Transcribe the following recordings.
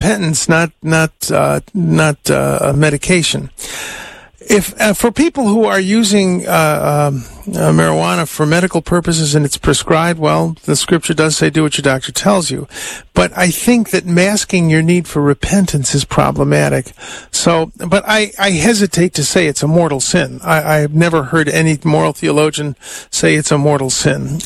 repentance, not medication. If for people who are using marijuana for medical purposes and it's prescribed, well, the scripture does say do what your doctor tells you. But I think that masking your need for repentance is problematic. So, but I hesitate to say it's a mortal sin. I've never heard any moral theologian say it's a mortal sin.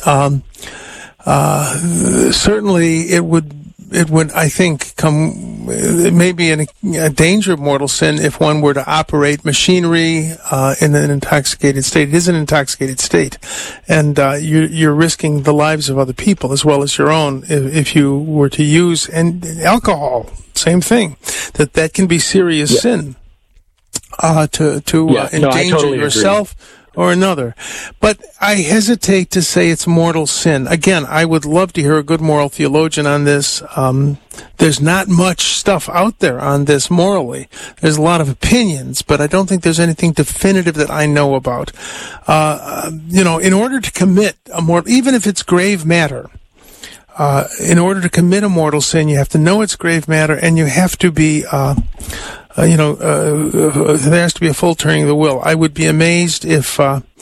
Certainly it would, I think, it may be a danger of mortal sin if one were to operate machinery in an intoxicated state. It is an intoxicated state, and you're risking the lives of other people as well as your own if you were to use alcohol. Same thing. That can be serious sin to endanger yourself. Agree. Or another. But I hesitate to say it's mortal sin. Again, I would love to hear a good moral theologian on this. There's not much stuff out there on this morally. There's a lot of opinions, but I don't think there's anything definitive that I know about. In order to commit a mortal, even if it's grave matter, in order to commit a mortal sin, you have to know it's grave matter, and you have to be, there has to be a full turning of the will. I would be amazed if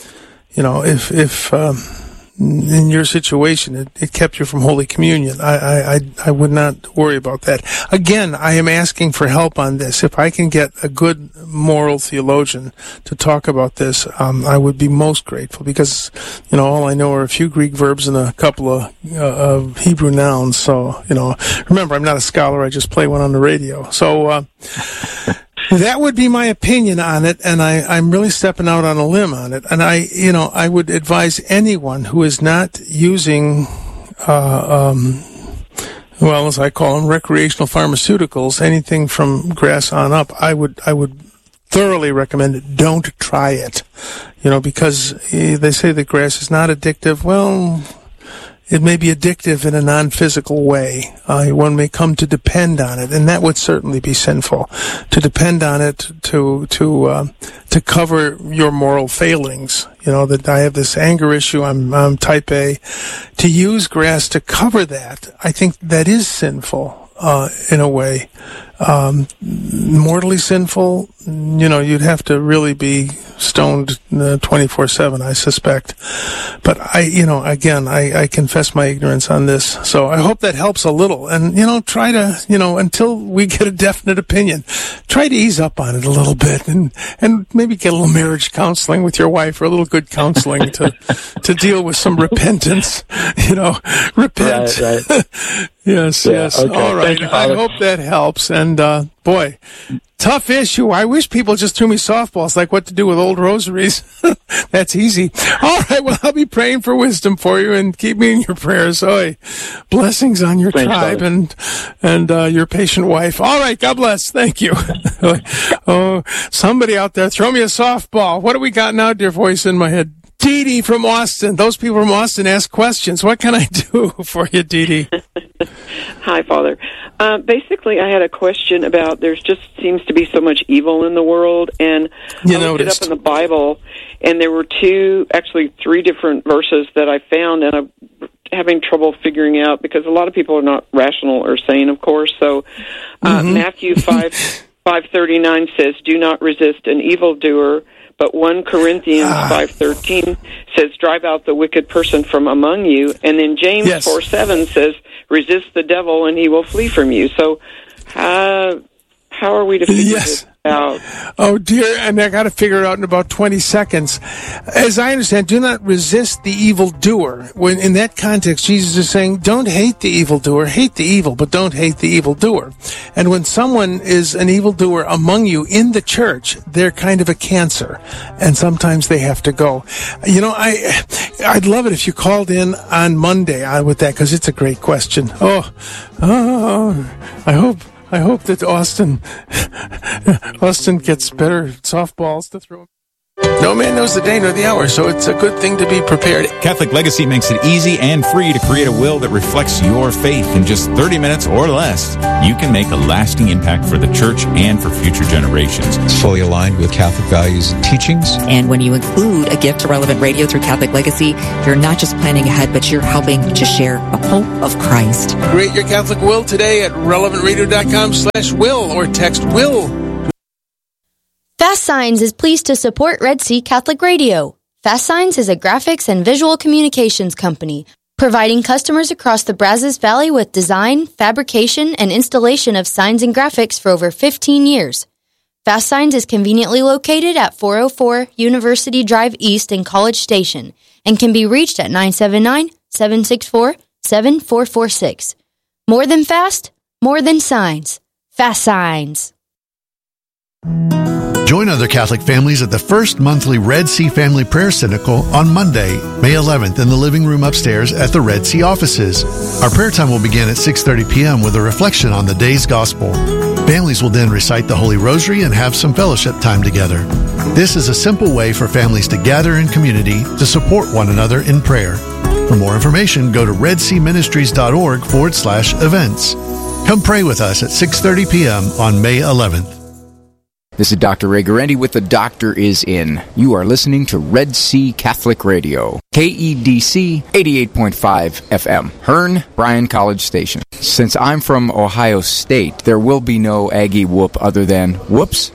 in your situation it kept you from Holy Communion. I would not worry about that. Again, I am asking for help on this. If I can get a good moral theologian to talk about this, I would be most grateful, because all I know are a few Greek verbs and a couple of Hebrew nouns. So remember, I'm not a scholar. I just play one on the radio. So that would be my opinion on it, and I'm really stepping out on a limb on it. And I would advise anyone who is not using, as I call them, recreational pharmaceuticals, anything from grass on up, I would thoroughly recommend it. Don't try it, because they say that grass is not addictive. Well, it may be addictive in a non-physical way. One may come to depend on it, and that would certainly be sinful. To depend on it to cover your moral failings. That I have this anger issue. I'm type A. To use grass to cover that, I think that is sinful in a way. Mortally sinful, you'd have to really be stoned 24/7, I suspect. But I confess my ignorance on this. So I hope that helps a little. And, try to, until we get a definite opinion, try to ease up on it a little bit and maybe get a little marriage counseling with your wife, or a little good counseling to deal with some repentance, repent. Right. Yes. Okay. All right. I hope that helps. And, boy, tough issue. I wish people just threw me softballs like what to do with old rosaries. That's easy. All right. Well, I'll be praying for wisdom for you, and keep me in your prayers. Oy. Blessings on your tribe and your patient wife. All right. God bless. Thank you. Oh, somebody out there, throw me a softball. What do we got now, dear voice in my head? Dee Dee from Austin. Those people from Austin ask questions. What can I do for you, Dee Dee? Hi, Father. Basically, I had a question about there just seems to be so much evil in the world, and I looked it up in the Bible, and there were three different verses that I found, and I'm having trouble figuring out, because a lot of people are not rational or sane, of course. So Matthew 5:39 says, "Do not resist an evildoer." But 1 Corinthians 5:13 says, "Drive out the wicked person from among you." And then James 4:7 says, "Resist the devil and he will flee from you." So how are we to figure this out? Oh, dear, and I got to figure it out in about 20 seconds. As I understand, do not resist the evildoer. When in that context, Jesus is saying, don't hate the evildoer, hate the evil, but don't hate the evildoer. And when someone is an evildoer among you in the church, they're kind of a cancer, and sometimes they have to go. I'd love it if you called in on Monday with that, because it's a great question. I hope that Austin gets better softballs to throw. No man knows the day nor the hour, so it's a good thing to be prepared. Catholic Legacy makes it easy and free to create a will that reflects your faith. In just 30 minutes or less, you can make a lasting impact for the church and for future generations. It's fully aligned with Catholic values and teachings. And when you include a gift to Relevant Radio through Catholic Legacy, you're not just planning ahead, but you're helping to share the hope of Christ. Create your Catholic will today at relevantradio.com/will or text will. Fast Signs is pleased to support Red Sea Catholic Radio. Fast Signs is a graphics and visual communications company, providing customers across the Brazos Valley with design, fabrication, and installation of signs and graphics for over 15 years. Fast Signs is conveniently located at 404 University Drive East in College Station and can be reached at 979-764-7446. More than fast, more than signs. Fast Signs. Join other Catholic families at the first monthly Red Sea Family Prayer Synodical on Monday, May 11th in the living room upstairs at the Red Sea offices. Our prayer time will begin at 6:30 p.m. with a reflection on the day's gospel. Families will then recite the Holy Rosary and have some fellowship time together. This is a simple way for families to gather in community to support one another in prayer. For more information, go to redseaministries.org/events. Come pray with us at 6:30 p.m. on May 11th. This is Dr. Ray Guarendi with The Doctor Is In. You are listening to Red Sea Catholic Radio, KEDC 88.5 FM, Hearn, Bryan College Station. Since I'm from Ohio State, there will be no Aggie whoop other than whoops.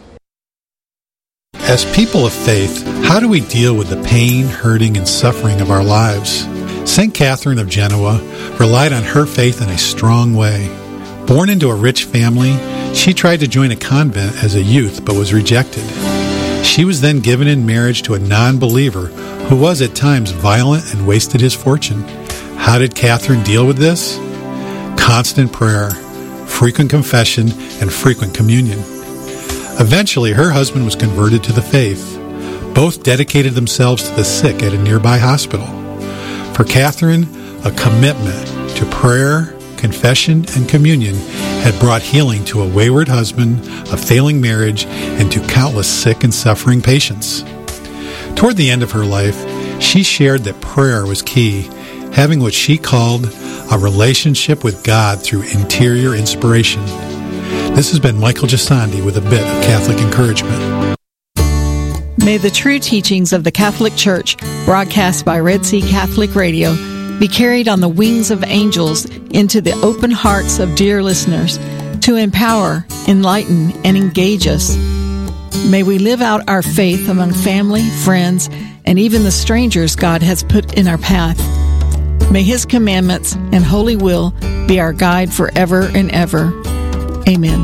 As people of faith, how do we deal with the pain, hurting, and suffering of our lives? St. Catherine of Genoa relied on her faith in a strong way. Born into a rich family, she tried to join a convent as a youth but was rejected. She was then given in marriage to a non-believer who was at times violent and wasted his fortune. How did Catherine deal with this? Constant prayer, frequent confession, and frequent communion. Eventually, her husband was converted to the faith. Both dedicated themselves to the sick at a nearby hospital. For Catherine, a commitment to prayer, confession, and communion had brought healing to a wayward husband, a failing marriage, and to countless sick and suffering patients. Toward the end of her life, she shared that prayer was key, having what she called a relationship with God through interior inspiration. This has been Michael Gisandi with a bit of Catholic encouragement. May the true teachings of the Catholic Church, broadcast by Red Sea Catholic Radio, be carried on the wings of angels into the open hearts of dear listeners to empower, enlighten, and engage us. May we live out our faith among family, friends, and even the strangers God has put in our path. May His commandments and holy will be our guide forever and ever. Amen.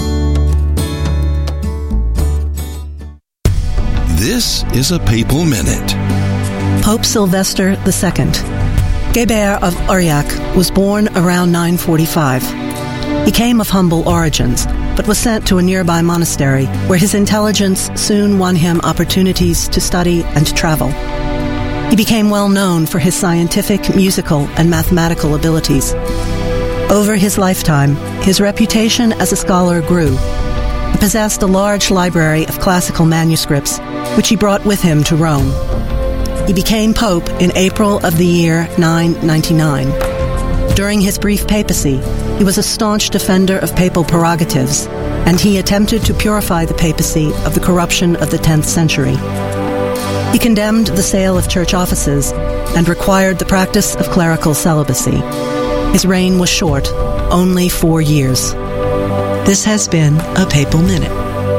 This is a Papal Minute. Pope Sylvester II. Geber of Aurillac was born around 945. He came of humble origins, but was sent to a nearby monastery where his intelligence soon won him opportunities to study and to travel. He became well known for his scientific, musical, and mathematical abilities. Over his lifetime, his reputation as a scholar grew. He possessed a large library of classical manuscripts, which he brought with him to Rome. He became pope in April of the year 999. During his brief papacy, he was a staunch defender of papal prerogatives, and he attempted to purify the papacy of the corruption of the 10th century. He condemned the sale of church offices and required the practice of clerical celibacy. His reign was short, only 4 years. This has been a Papal Minute.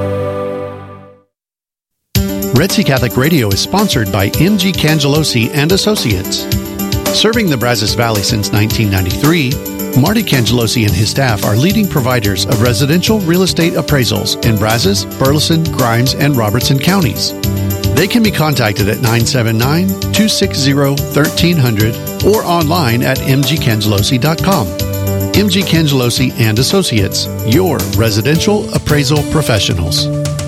Red Sea Catholic Radio is sponsored by M.G. Cangelosi and Associates. Serving the Brazos Valley since 1993, Marty Cangelosi and his staff are leading providers of residential real estate appraisals in Brazos, Burleson, Grimes, and Robertson counties. They can be contacted at 979-260-1300 or online at mgcangelosi.com. M.G. Cangelosi and Associates, your residential appraisal professionals.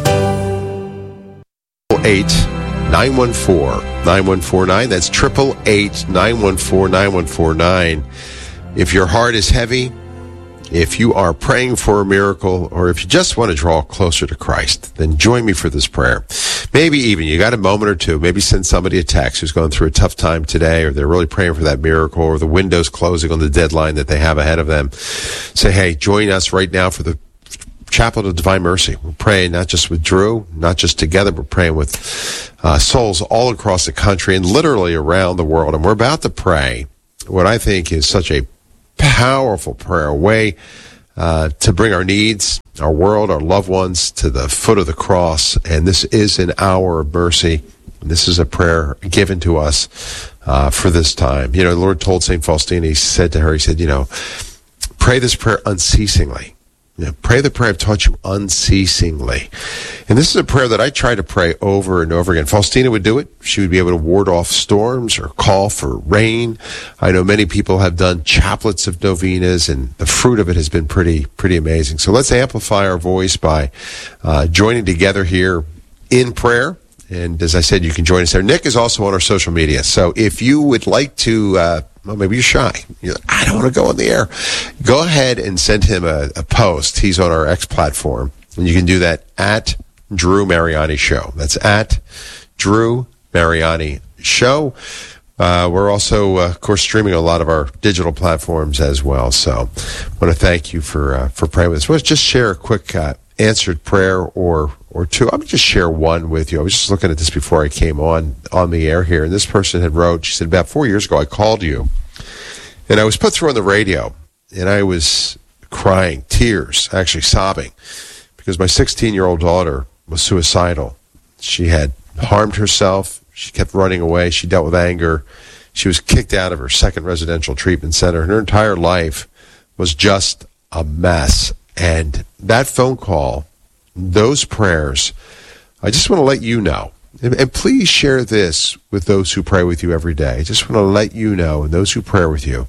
888-914-9149. That's 888-914-9149. If your heart is heavy, If you are praying for a miracle, or if you just want to draw closer to Christ, then join me for this prayer. Maybe even you got a moment or two, maybe send somebody a text who's going through a tough time today, or they're really praying for that miracle, or the window's closing on the deadline that they have ahead of them. Say, hey, join us right now for the Chaplet of Divine Mercy. We're praying not just with Drew, not just together, we're praying with souls all across the country and literally around the world. And we're about to pray what I think is such a powerful prayer, a way to bring our needs, our world, our loved ones to the foot of the cross. And this is an hour of mercy. This is a prayer given to us for this time. You know, the Lord told St. Faustina, he said to her, he said, you know, pray this prayer unceasingly. You know, pray the prayer I've taught you unceasingly. And this is a prayer that I try to pray over and over again. Faustina would do it. She would be able to ward off storms or call for rain. I know many people have done chaplets of novenas, and the fruit of it has been pretty amazing. So let's amplify our voice by joining together here in prayer. And as I said, you can join us there. Nick is also on our social media. So if you would like to, well, maybe you're shy. You're like, I don't want to go on the air. Go ahead and send him a post. He's on our X platform. And you can do that at Drew Mariani Show. That's at Drew Mariani Show. We're also, of course, streaming on a lot of our digital platforms as well. So I want to thank you for praying with us. Let's just share a quick answered prayer or two. I'm going to just share one with you. I was just looking at this before I came on the air here, and this person had wrote, she said, about 4 years ago, I called you, and I was put through on the radio, and I was crying, tears, actually sobbing, because my 16-year-old daughter was suicidal. She had harmed herself. She kept running away. She dealt with anger. She was kicked out of her second residential treatment center, and her entire life was just a mess. And that phone call, those prayers, I just want to let you know, and please share this with those who pray with you every day. I just want to let you know, and those who pray with you,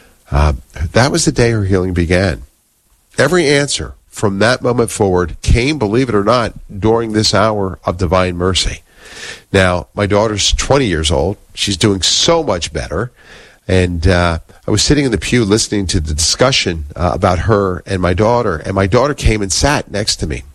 that was the day her healing began. Every answer from that moment forward came, believe it or not, during this hour of divine mercy. Now, my daughter's 20 years old. She's doing so much better. And I was sitting in the pew listening to the discussion about her and my daughter came and sat next to me.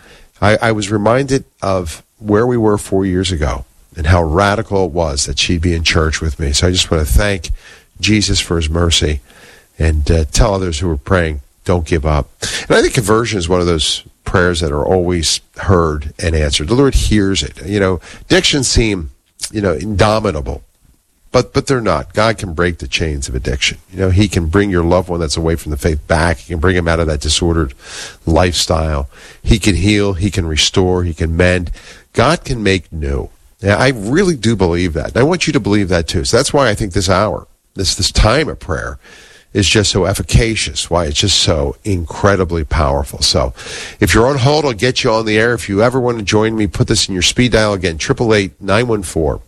I was reminded of where we were 4 years ago and how radical it was that she'd be in church with me. So I just want to thank Jesus for his mercy and tell others who are praying, don't give up. And I think conversion is one of those prayers that are always heard and answered. The Lord hears it. You know, addictions seem, indomitable. But they're not. God can break the chains of addiction. You know, he can bring your loved one that's away from the faith back. He can bring him out of that disordered lifestyle. He can heal. He can restore. He can mend. God can make new. Now, I really do believe that. And I want you to believe that too. So that's why I think this hour, this time of prayer is just so efficacious, why it's just so incredibly powerful. So if you're on hold, I'll get you on the air. If you ever want to join me, put this in your speed dial again, 888-914-9149,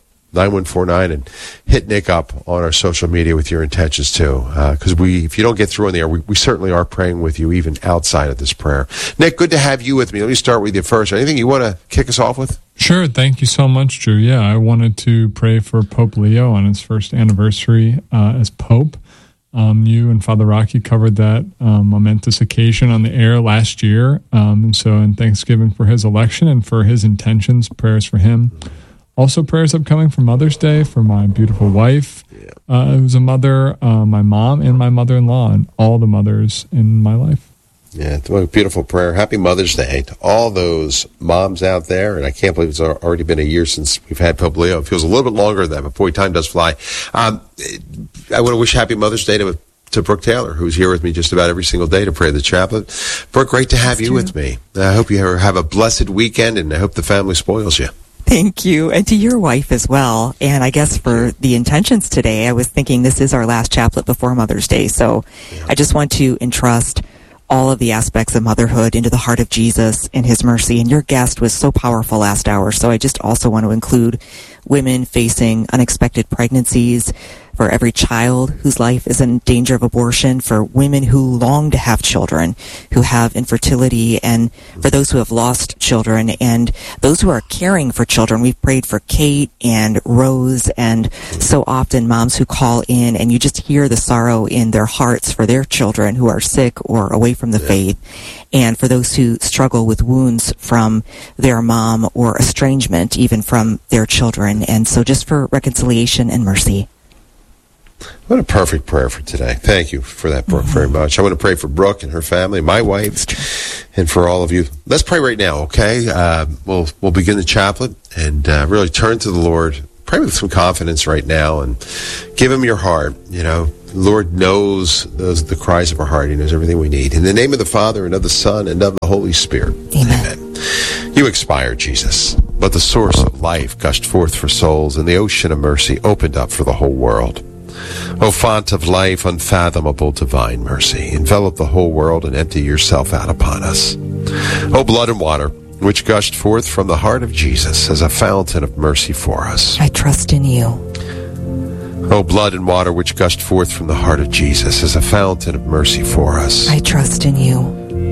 and hit Nick up on our social media with your intentions too. Because if you don't get through on the air, we certainly are praying with you even outside of this prayer. Nick, good to have you with me. Let me start with you first. Anything you want to kick us off with? Sure. Thank you so much, Drew. Yeah, I wanted to pray for Pope Leo on his first anniversary as Pope. You and Father Rocky covered that momentous occasion on the air last year. And so in Thanksgiving for his election and for his intentions, prayers for him. Also prayers upcoming for Mother's Day for my beautiful wife, who's a mother, my mom, and my mother-in-law, and all the mothers in my life. Yeah, it's a beautiful prayer. Happy Mother's Day to all those moms out there. And I can't believe it's already been a year since we've had Pope Leo. It feels a little bit longer than that, but boy, time does fly. I want to wish Happy Mother's Day to Brooke Taylor, who's here with me just about every single day to pray the chaplet. Brooke, great to have you with me. I hope you have a blessed weekend, and I hope the family spoils you. Thank you, and to your wife as well. And I guess for the intentions today, I was thinking this is our last chaplet before Mother's Day, so I just want to entrust all of the aspects of motherhood into the heart of Jesus and his mercy. And your guest was so powerful last hour, so I just also want to include women facing unexpected pregnancies, for every child whose life is in danger of abortion, for women who long to have children, who have infertility, and for those who have lost children, and those who are caring for children. We've prayed for Kate and Rose, and so often moms who call in, and you just hear the sorrow in their hearts for their children who are sick or away from the faith, and for those who struggle with wounds from their mom or estrangement even from their children. And so just for reconciliation and mercy. What a perfect prayer for today. Thank you for that, Brooke, very much. I want to pray for Brooke and her family, my wife, and for all of you. Let's pray right now, okay? We'll begin the chaplet and really turn to the Lord. Pray with some confidence right now and give him your heart. You know, the Lord knows the cries of our heart. He knows everything we need. In the name of the Father, and of the Son, and of the Holy Spirit. Amen. You expired, Jesus, but the source of life gushed forth for souls, and the ocean of mercy opened up for the whole world. O font of life, unfathomable divine mercy, envelop the whole world and empty yourself out upon us. O blood and water, which gushed forth from the heart of Jesus as a fountain of mercy for us. I trust in you. O blood and water, which gushed forth from the heart of Jesus as a fountain of mercy for us. I trust in you.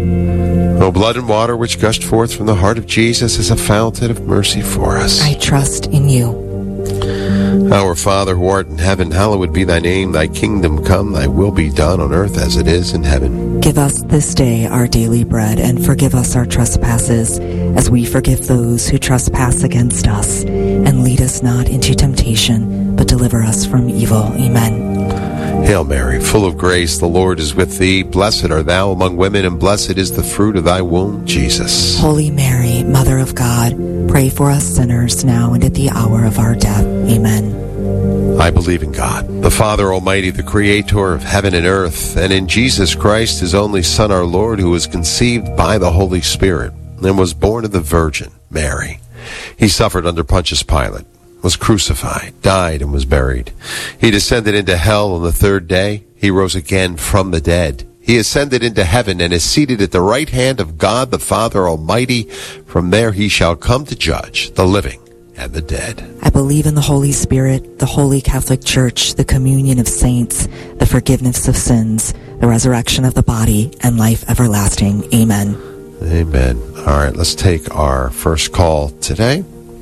O blood and water, which gushed forth from the heart of Jesus as a fountain of mercy for us. I trust in you. Our Father, who art in heaven, hallowed be thy name. Thy kingdom come, thy will be done on earth as it is in heaven. Give us this day our daily bread, and forgive us our trespasses, as we forgive those who trespass against us. And lead us not into temptation, but deliver us from evil. Amen. Hail Mary, full of grace, the Lord is with thee. Blessed art thou among women, and blessed is the fruit of thy womb, Jesus. Holy Mary, Mother of God, pray for us sinners now and at the hour of our death. Amen. I believe in God, the Father Almighty, the Creator of heaven and earth, and in Jesus Christ, his only Son, our Lord, who was conceived by the Holy Spirit and was born of the Virgin Mary. He suffered under Pontius Pilate, was crucified, died, and was buried. He descended into hell on the third day. He rose again from the dead. He ascended into heaven and is seated at the right hand of God the Father Almighty. From there he shall come to judge the living and the dead. I believe in the Holy Spirit, the Holy Catholic Church, the communion of saints, the forgiveness of sins, the resurrection of the body, and life everlasting. Amen. Amen. All right, let's take our first call today.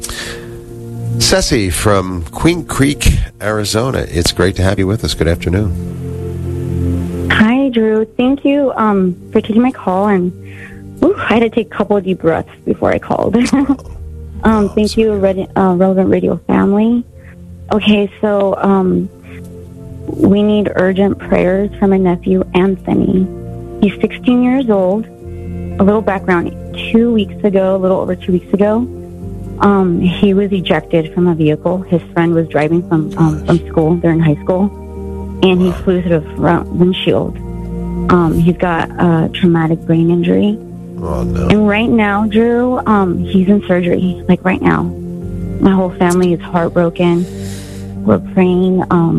Ceci from Queen Creek, Arizona. It's great to have you with us. Good afternoon. Hi, Drew. Thank you for taking my call. And I had to take a couple of deep breaths before I called. Thank you, Relevant Radio family. Okay, so we need urgent prayers for my nephew, Anthony. He's 16 years old. A little background. A little over 2 weeks ago, he was ejected from a vehicle. His friend was driving from school. They're in high school. And he flew through the front windshield. He's got a traumatic brain injury. Oh, no. And right now, Drew, he's in surgery, like right now. My whole family is heartbroken. We're praying.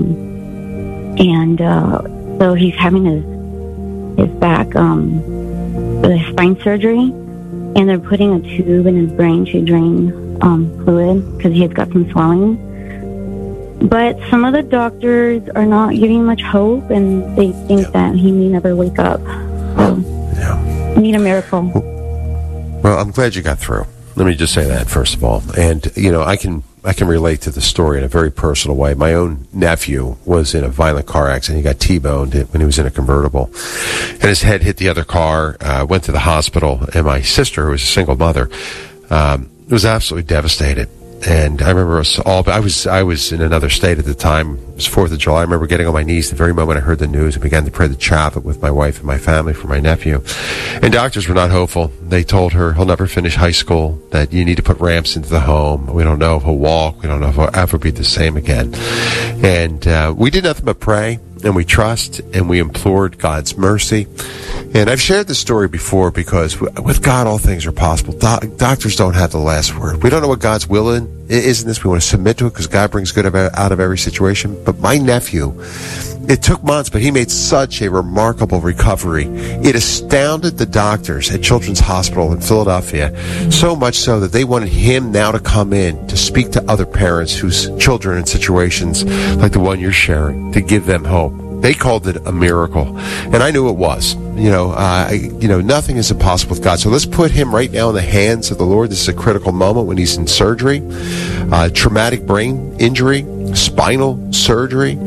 So he's having his back, the spine surgery. And they're putting a tube in his brain to drain fluid because he's got some swelling. But some of the doctors are not giving much hope, and they think that he may never wake up. So I need a miracle. Well, I'm glad you got through. Let me just say that, first of all. And, you know, I can relate to the story in a very personal way. My own nephew was in a violent car accident. He got T-boned when he was in a convertible. And his head hit the other car, went to the hospital. And my sister, who was a single mother, was absolutely devastated. And I remember us all, I was in another state at the time. It was 4th of July. I remember getting on my knees the very moment I heard the news and began to pray the chaplet with my wife and my family for my nephew. And doctors were not hopeful. They told her he'll never finish high school, that you need to put ramps into the home. We don't know if he'll walk. We don't know if he'll ever be the same again. And we did nothing but pray, and we trust, and we implored God's mercy. And I've shared this story before because with God, all things are possible. Doctors don't have the last word. We don't know what God's will is in this. We want to submit to it because God brings good out of every situation. But my nephew It took months, but he made such a remarkable recovery. It astounded the doctors at Children's Hospital in Philadelphia, so much so that they wanted him now to come in to speak to other parents whose children in situations like the one you're sharing, to give them hope. They called it a miracle, and I knew it was. Nothing is impossible with God. So let's put him right now in the hands of the Lord. This is a critical moment when he's in surgery, traumatic brain injury, spinal surgery.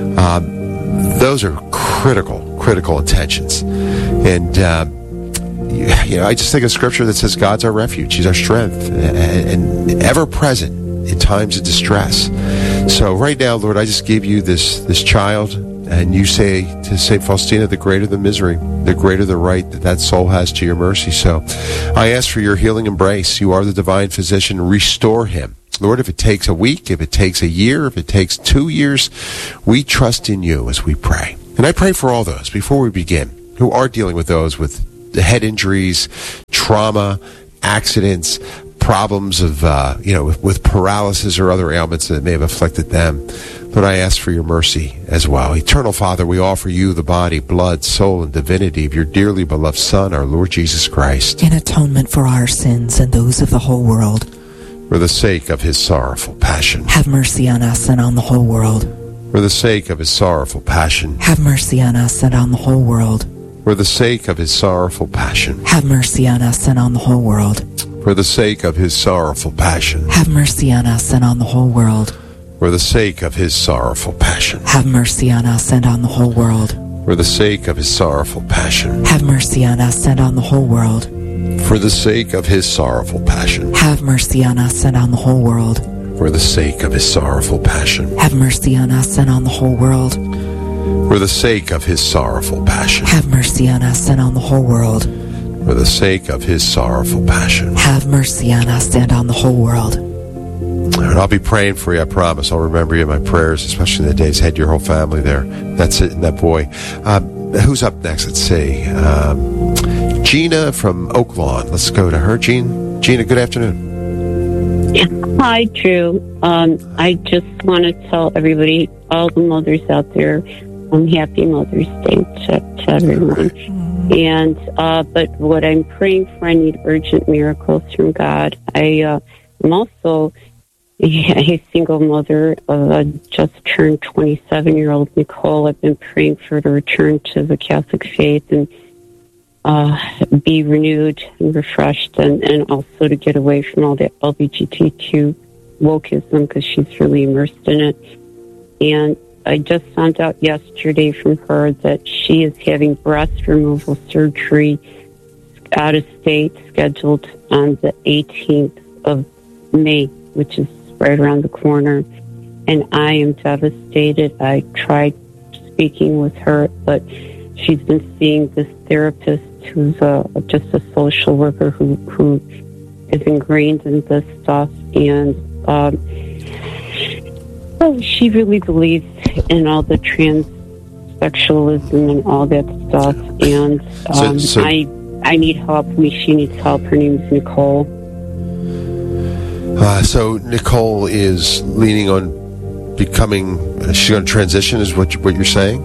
Those are critical intentions. And, I just think of scripture that says God's our refuge. He's our strength and ever present in times of distress. So right now, Lord, I just give you this child, and you say to St. Faustina, the greater the misery, the greater the right that soul has to your mercy. So I ask for your healing embrace. You are the divine physician. Restore him. Lord, if it takes a week, if it takes a year, if it takes 2 years, we trust in you as we pray. And I pray for all those, before we begin, who are dealing with those with head injuries, trauma, accidents, problems of, with paralysis or other ailments that may have afflicted them. Lord, I ask for your mercy as well. Eternal Father, we offer you the body, blood, soul, and divinity of your dearly beloved Son, our Lord Jesus Christ, in atonement for our sins and those of the whole world. For the sake of his sorrowful passion, have mercy on us and on the whole world. For the sake of his sorrowful passion, have mercy on us and on the whole world. For the sake of his sorrowful passion, have mercy on us and on the whole world. For the sake of his sorrowful passion, have mercy on us and on the whole world. For the sake of his sorrowful passion, have mercy on us and on the whole world. For the sake of his sorrowful passion, have mercy on us and on the whole world. For the sake of his sorrowful passion, have mercy on us and on the whole world. For the sake of his sorrowful passion, have mercy on us and on the whole world. For the sake of his sorrowful passion, have mercy on us and on the whole world. For the sake of his sorrowful passion, have mercy on us and on the whole world. And I'll be praying for you, I promise. I'll remember you in my prayers, especially in the days ahead, your whole family there. That's it, and that boy. Who's up next? Let's see. Gina from Oak Lawn. Let's go to her. Gina, good afternoon. Hi, Drew. I just want to tell everybody, all the mothers out there, happy Mother's Day to everyone. And but what I'm praying for, I need urgent miracles from God. I'm also a single mother of a just turned 27-year-old Nicole. I've been praying for her to return to the Catholic faith and be renewed and refreshed, and also to get away from all the LGBTQ wokeism, because she's really immersed in it. And I just found out yesterday from her that she is having breast removal surgery out of state, scheduled on the 18th of May, which is right around the corner. And I am devastated. I tried speaking with her, but she's been seeing this therapist who's just a social worker who is ingrained in this stuff. And she really believes in all the transsexualism and all that stuff. And I need help. She needs help. Her name is Nicole. So Nicole is leaning on becoming. She's going to transition, is what you're saying?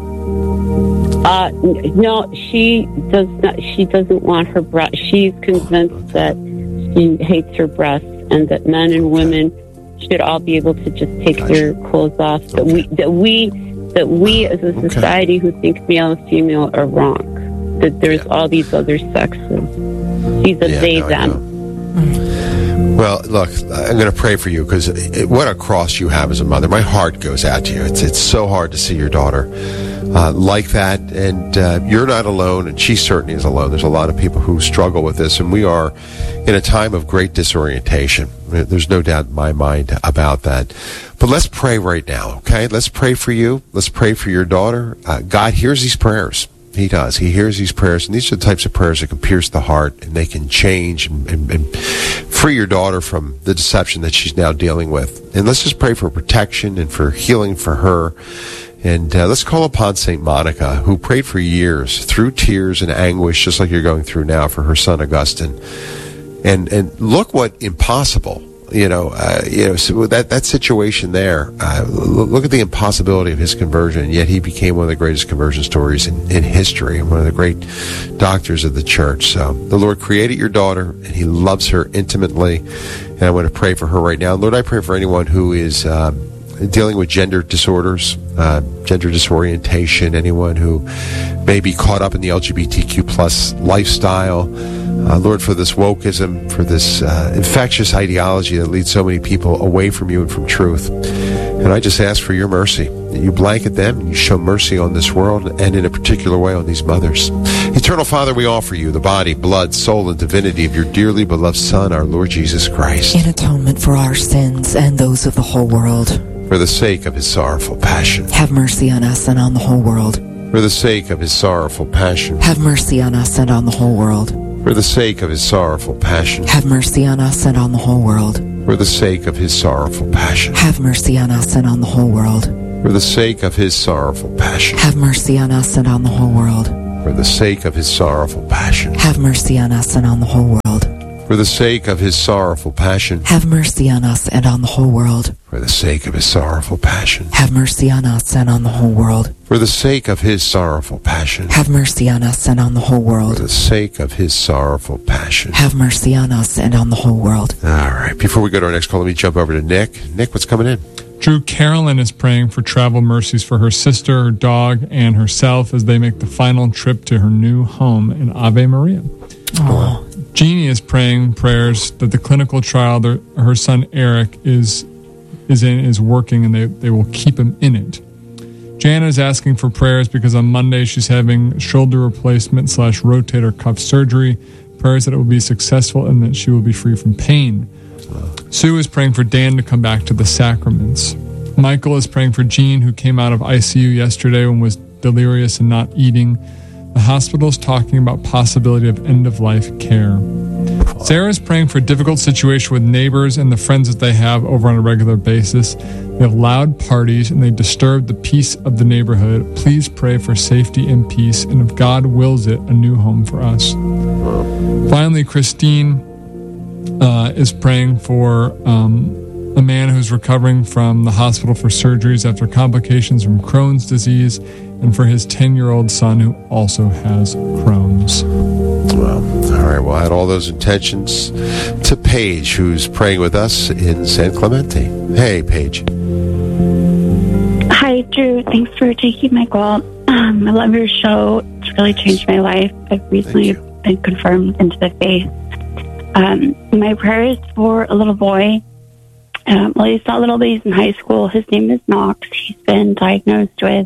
No, she does not. She doesn't want her breast. She's convinced that she hates her breasts, and that men and women should all be able to just take their clothes off. That we as a society who think male and female are wrong. That there's all these other sexes. She's a they them. Well, look, I'm going to pray for you, because what a cross you have as a mother. My heart goes out to you. It's so hard to see your daughter like that, and you're not alone, and she certainly is alone. There's a lot of people who struggle with this, and we are in a time of great disorientation. There's no doubt in my mind about that. But let's pray right now, okay? Let's pray for you. Let's pray for your daughter. God hears these prayers. He does. He hears these prayers, and these are the types of prayers that can pierce the heart, and they can change and free your daughter from the deception that she's now dealing with. And let's just pray for protection and for healing for her. And let's call upon St. Monica, who prayed for years through tears and anguish, just like you're going through now, for her son Augustine. And look what impossible So that situation there, look at the impossibility of his conversion, and yet he became one of the greatest conversion stories in history, and one of the great doctors of the church. So the Lord created your daughter, and he loves her intimately, and I want to pray for her right now. Lord, I pray for anyone who is dealing with gender disorders, gender disorientation, anyone who may be caught up in the LGBTQ plus lifestyle. Lord, for this wokeism, for this infectious ideology that leads so many people away from you and from truth. And I just ask for your mercy, that you blanket them and you show mercy on this world, and in a particular way on these mothers. Eternal Father, we offer you the body, blood, soul, and divinity of your dearly beloved Son, our Lord Jesus Christ. In atonement for our sins and those of the whole world. For the sake of his sorrowful passion. Have mercy on us and on the whole world. For the sake of his sorrowful passion. Have mercy on us and on the whole world. For the sake of his sorrowful passion. Have mercy on us and on the whole world. For the sake of his sorrowful passion. Have mercy on us and on the whole world. For the sake of his sorrowful passion. Have mercy on us and on the whole world. For the sake of his sorrowful passion. Have mercy on us and on the whole world. For the sake of his sorrowful passion. Have mercy on us and on the whole world. For the sake of his sorrowful passion. Have mercy on us and on the whole world. For the sake of his sorrowful passion. Have mercy on us and on the whole world. For the sake of his sorrowful passion. Have mercy on us and on the whole world. All right. Before we go to our next call, let me jump over to Nick. Nick, what's coming in? Drew, Carolyn is praying for travel mercies for her sister, her dog, and herself as they make the final trip to her new home in Ave Maria. Oh. Jeannie is praying prayers that the clinical trial that her son Eric is working, and they will keep him in it. Jana is asking for prayers because on Monday she's having shoulder replacement / rotator cuff surgery. Prayers that it will be successful and that she will be free from pain. Sue is praying for Dan to come back to the sacraments. Michael is praying for Jean, who came out of ICU yesterday and was delirious and not eating. The hospital is talking about possibility of end-of-life care. Sarah is praying for a difficult situation with neighbors and the friends that they have over on a regular basis. They have loud parties and they disturb the peace of the neighborhood. Please pray for safety and peace, and if God wills it, a new home for us. Finally, Christine is praying for a man who's recovering from the hospital for surgeries after complications from Crohn's disease, and for his 10-year-old son who also has Crohn's. Well, all right. We'll add all those intentions to Paige, who's praying with us in San Clemente. Hey, Paige. Hi, Drew. Thanks for taking my call. I love your show. It's really changed my life. I've recently been confirmed into the faith. My prayer is for a little boy. Well, he's not little, but he's in high school. His name is Knox. He's been diagnosed with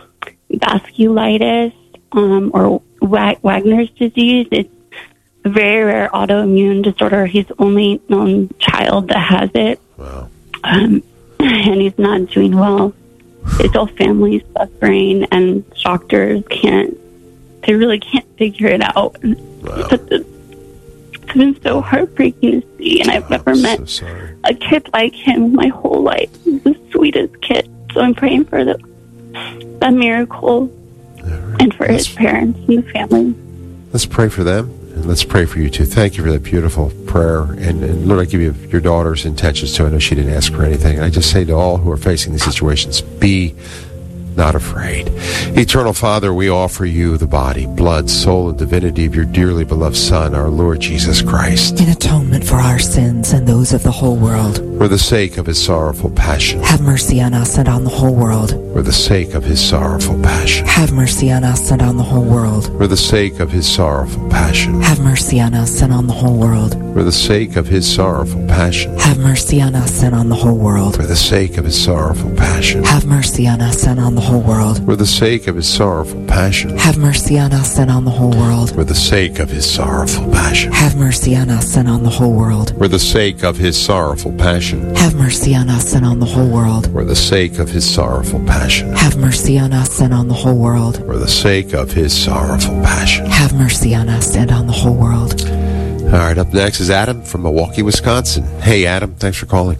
vasculitis, or Wagner's disease. It's a very rare autoimmune disorder. He's the only known child that has it. Wow. And he's not doing well. His whole family's suffering, and doctors they really can't figure it out. Wow. It's been so heartbreaking to see, and I've never met a kid like him my whole life. He's the sweetest kid. So I'm praying for that miracle, and for his parents and the family. Let's pray for them, and let's pray for you too. Thank you for that beautiful prayer. And Lord, I give you your daughter's intentions too. I know she didn't ask for anything. And I just say to all who are facing these situations, be not afraid. Eternal Father, we offer you the body, blood, soul, and divinity of your dearly beloved Son, our Lord Jesus Christ. In atonement for our sins and those of the whole world. For the sake of his sorrowful passion. Have mercy on us and on the whole world. For the sake of his sorrowful passion. Have mercy on us and on the whole world. For the sake of his sorrowful passion. Have mercy on us and on the whole world. For the sake of his sorrowful passion. Have mercy on us and on the whole world. For the sake of his sorrowful passion. Have mercy on us and on the whole world. For the sake of his sorrowful passion. Have mercy on us and on the whole world. For the sake of his sorrowful passion. Have mercy on us and on the whole world. For the sake of his sorrowful passion. Have mercy on us and on the whole world. For the sake of his sorrowful passion. Have mercy on us and on the whole world. For the sake of his sorrowful passion. Have mercy on us and on the whole world. All right, up next is Adam from Milwaukee, Wisconsin. Hey, Adam, thanks for calling.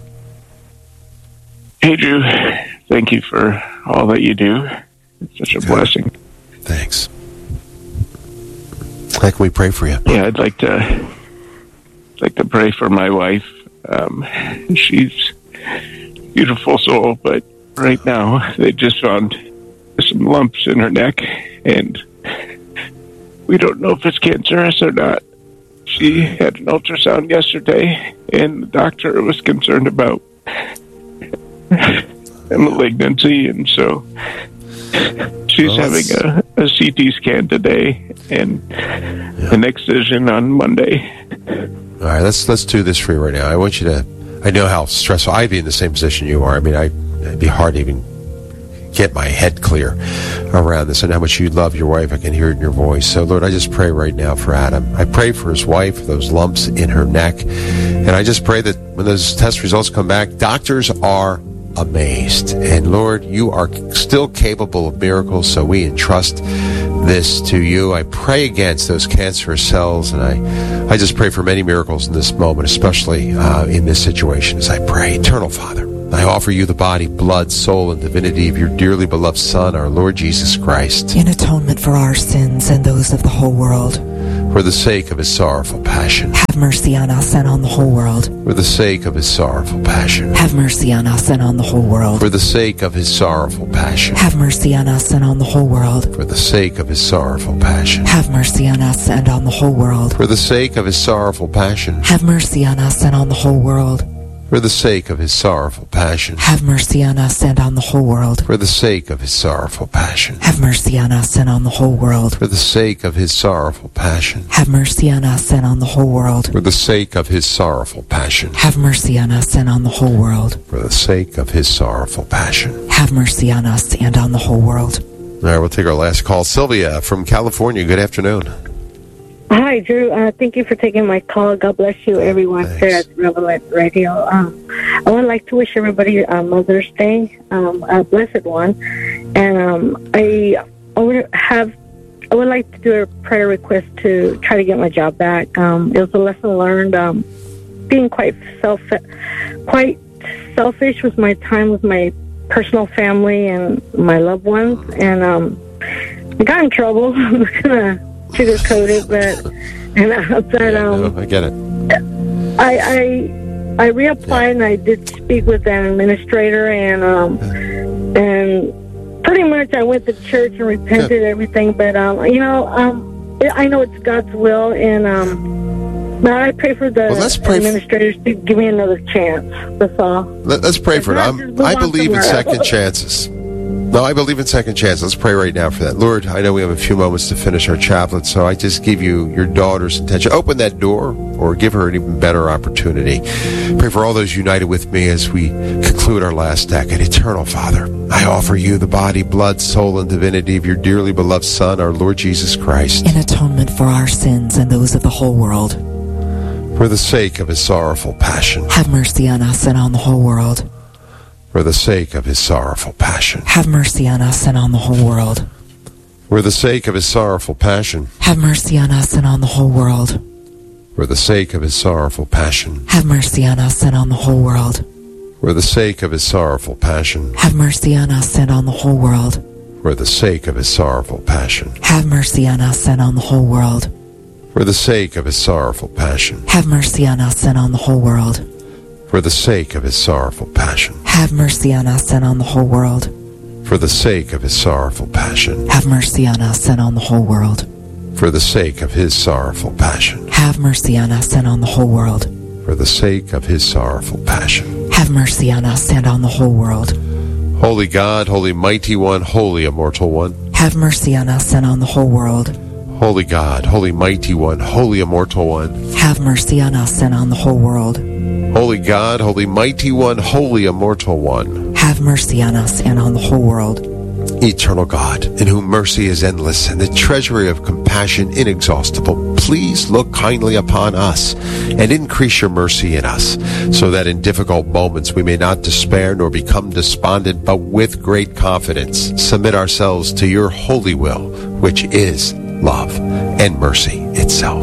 Hey, Drew. Thank you for all that you do. It's such a blessing. Thanks. How can we pray for you? Yeah, I'd like to pray for my wife. She's a beautiful soul, but right now they just found some lumps in her neck, and we don't know if it's cancerous or not. She had an ultrasound yesterday, and the doctor was concerned about a malignancy, and so she's having a CT scan today and an excision on Monday. All right, let's do this for you right now. I want you to, I know how stressful, I'd be in the same position you are. I mean, it'd be hard to even get my head clear around this and how much you love your wife. I can hear it in your voice. So, Lord, I just pray right now for Adam. I pray for his wife, those lumps in her neck. And I just pray that when those test results come back, doctors are amazed. And, Lord, you are still capable of miracles, so we entrust this to you. I pray against those cancerous cells, and I just pray for many miracles in this moment, especially in this situation as I pray. Eternal Father, I offer you the body, blood, soul, and divinity of your dearly beloved Son, our Lord Jesus Christ, in atonement for our sins and those of the whole world. For the sake of his sorrowful passion, have mercy on us and on the whole world. For the sake of his sorrowful passion, have mercy on us and on the whole world. For the sake of his sorrowful passion, have mercy on us and on the whole world. For the sake of his sorrowful passion, have mercy on us and on the whole world. For the sake of his sorrowful passion, have mercy on us and on the whole world. For the sake of his sorrowful passion, have mercy on us and on the whole world. For the sake of his sorrowful passion, have mercy on us and on the whole world. For the sake of his sorrowful passion, have mercy on us and on the whole world. For the sake of his sorrowful passion, have mercy on us and on the whole world. For the sake of his sorrowful passion, have mercy on us and on the whole world. All right, we'll take our last call. Sylvia from California, good afternoon. Hi, Drew. Thank you for taking my call. God bless you, everyone here at Relevant Radio. I would like to wish everybody Mother's Day, a blessed one. And I would like to do a prayer request to try to get my job back. It was a lesson learned. Being quite selfish with my time with my personal family and my loved ones, and I got in trouble. I'm just gonna sugarcoat it, but I get it. I reapplied and I did speak with an administrator, and pretty much I went to church and repented everything, but I know it's God's will, and but I pray for the administrators to give me another chance. That's all. Let's pray for it. I believe in second chances. No, I believe in second chance. Let's pray right now for that. Lord, I know we have a few moments to finish our chaplet, so I just give you your daughter's intention. Open that door or give her an even better opportunity. Pray for all those united with me as we conclude our last decade. Eternal Father, I offer you the body, blood, soul, and divinity of your dearly beloved Son, our Lord Jesus Christ, in atonement for our sins and those of the whole world. For the sake of his sorrowful passion, have mercy on us and on the whole world. For the sake of his sorrowful passion, have mercy on us and on the whole world. For the sake of his sorrowful passion, have mercy on us and on the whole world. For the sake of his sorrowful passion, have mercy on us and on the whole world. For the sake of his sorrowful passion, have mercy on us and on the whole world. For the sake of his sorrowful passion, have mercy on us and on the whole world. For the sake of his sorrowful passion, have mercy on us and on the whole world. For the sake of his sorrowful passion, have mercy on us and on the whole world. For the sake of his sorrowful passion, have mercy on us and on the whole world. For the sake of his sorrowful passion, have mercy on us and on the whole world. For the sake of his sorrowful passion, have mercy on us and on the whole world. Holy God, Holy Mighty One, Holy Immortal One, have mercy on us and on the whole world. Holy God, Holy Mighty One, Holy Immortal One, have mercy on us and on the whole world. Holy God, Holy Mighty One, Holy Immortal One, have mercy on us and on the whole world. Eternal God, in whom mercy is endless and the treasury of compassion inexhaustible, please look kindly upon us and increase your mercy in us, so that in difficult moments we may not despair nor become despondent, but with great confidence submit ourselves to your holy will, which is love and mercy itself.